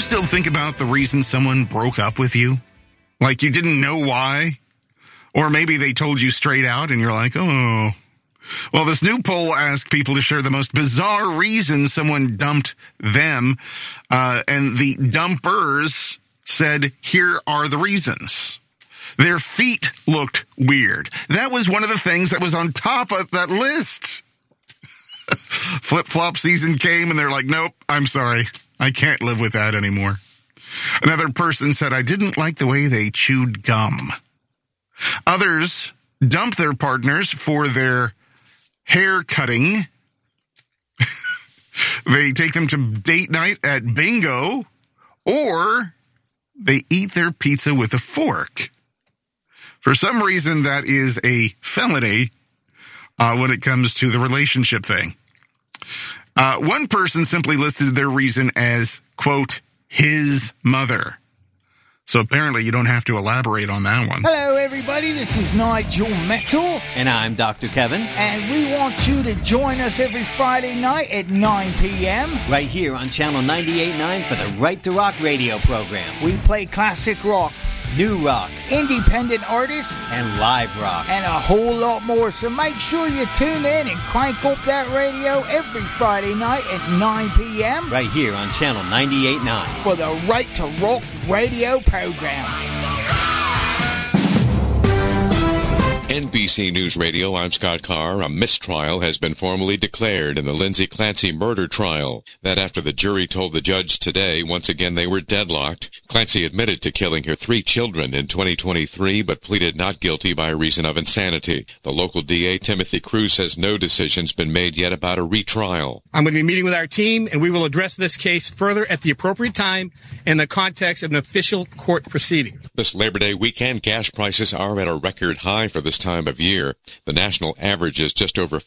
still think about the reason someone broke up with you? Like you didn't know why? Or maybe they told you straight out and you're like, oh. Well, this new poll asked people to share the most bizarre reason someone dumped them. And the dumpers said, here are the reasons. Their feet looked weird. That was one of the things that was on top of that list. Flip-flop season came and they're like, nope, I'm sorry. I can't live with that anymore. Another person said, I didn't like the way they chewed gum. Others dumped their partners for their hair cutting. They take them to date night at bingo, or they eat their pizza with a fork. For some reason, that is a felony when it comes to the relationship thing. One person simply listed their reason as, quote, his mother. So apparently you don't have to elaborate on that one. Hello, everybody. This is Nigel Metal. And I'm Dr. Kevin. And we want you to join us every Friday night at 9 p.m. right here on Channel 98.9 for the Right to Rock radio program. We play classic rock, new rock, independent artists, and live rock, and a whole lot more. So make sure you tune in and crank up that radio every Friday night at 9 p.m. right here on Channel 98.9 for the Right to Rock radio program. NBC News Radio, I'm Scott Carr. A mistrial has been formally declared in the Lindsay Clancy murder trial. That after the jury told the judge today, once again they were deadlocked. Clancy admitted to killing her 3 children in 2023, but pleaded not guilty by reason of insanity. The local DA, Timothy Cruz, says no decision's been made yet about a retrial. I'm going to be meeting with our team, and we will address this case further at the appropriate time in the context of an official court proceeding. This Labor Day weekend, gas prices are at a record high for this time of year. The national average is just over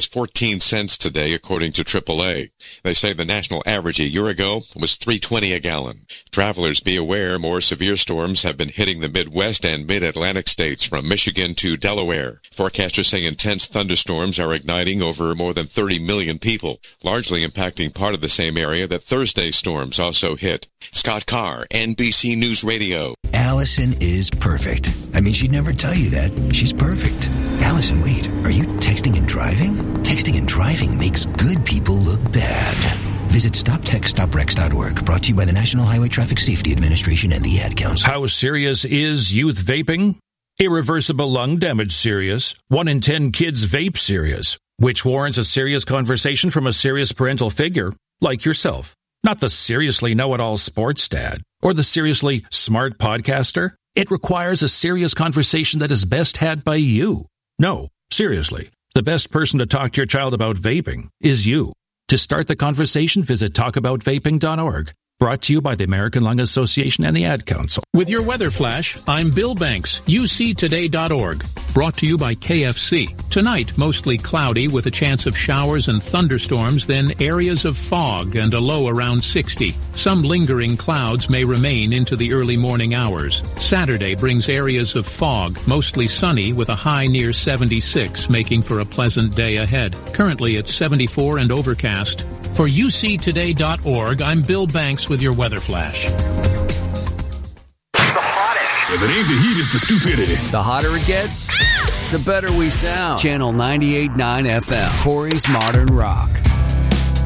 $4.14 today, according to AAA. They say the national average a year ago was $3.20 a gallon. Travelers, be aware, more severe storms have been hitting the Midwest and Mid-Atlantic states from Michigan to Delaware. Forecasters say intense thunderstorms are igniting over more than 30 million people, largely impacting part of the same area that Thursday's storms also hit. Scott Carr, NBC News Radio. Allison is perfect. I mean, she'd never tell you that. She's perfect. Allison, wait, are you texting and driving? Texting and driving makes good people look bad. Visit StopTextStopWrecks.org, brought to you by the National Highway Traffic Safety Administration and the Ad Council. How serious is youth vaping? Irreversible lung damage serious. 1 in 10 kids vape serious, which warrants a serious conversation from a serious parental figure, like yourself. Not the seriously know-it-all sports dad or the seriously smart podcaster. It requires a serious conversation that is best had by you. No, seriously, the best person to talk to your child about vaping is you. To start the conversation, visit talkaboutvaping.org. Brought to you by the American Lung Association and the Ad Council. With your weather flash, I'm Bill Banks, uctoday.org. Brought to you by KFC. Tonight, mostly cloudy with a chance of showers and thunderstorms, then areas of fog and a low around 60. Some lingering clouds may remain into the early morning hours. Saturday brings areas of fog, mostly sunny with a high near 76, making for a pleasant day ahead. Currently it's 74 and overcast. For uctoday.org, I'm Bill Banks with your weather flash. If it ain't the heat, it's the stupidity. The hotter it gets, the better we sound. Channel 98.9 FM, Corey's Modern Rock.